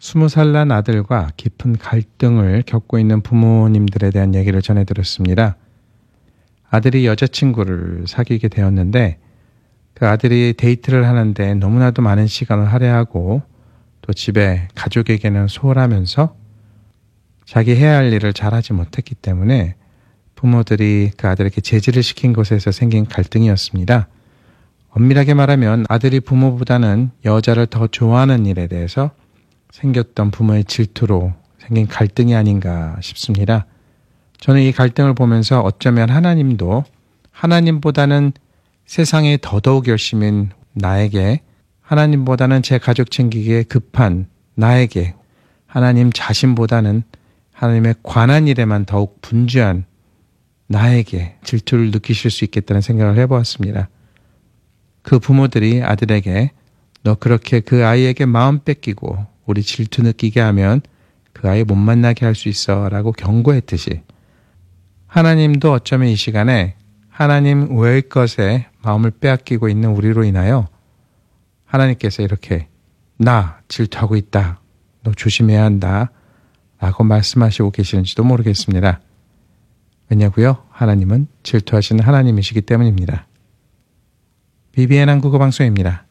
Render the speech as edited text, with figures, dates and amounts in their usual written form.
20살 난 아들과 깊은 갈등을 겪고 있는 부모님들에 대한 얘기를 전해드렸습니다. 아들이 여자친구를 사귀게 되었는데 그 아들이 데이트를 하는데 너무나도 많은 시간을 할애하고 또 집에 가족에게는 소홀하면서 자기 해야 할 일을 잘하지 못했기 때문에 부모들이 그 아들에게 제지를 시킨 것에서 생긴 갈등이었습니다. 엄밀하게 말하면 아들이 부모보다는 여자를 더 좋아하는 일에 대해서 생겼던 부모의 질투로 생긴 갈등이 아닌가 싶습니다. 저는 이 갈등을 보면서 어쩌면 하나님도 하나님보다는 세상에 더더욱 열심인 나에게, 하나님보다는 제 가족 챙기기에 급한 나에게, 하나님 자신보다는 하나님의 관한 일에만 더욱 분주한 나에게 질투를 느끼실 수 있겠다는 생각을 해보았습니다. 그 부모들이 아들에게 너 그렇게 그 아이에게 마음 뺏기고 우리 질투 느끼게 하면 그 아이 못 만나게 할 수 있어 라고 경고했듯이 하나님도 어쩌면 이 시간에 하나님 외의 것에 마음을 빼앗기고 있는 우리로 인하여 하나님께서 이렇게 나 질투하고 있다, 너 조심해야 한다 라고 말씀하시고 계시는지도 모르겠습니다. 왜냐고요? 하나님은 질투하시는 하나님이시기 때문입니다. BBN 한국어 방송입니다.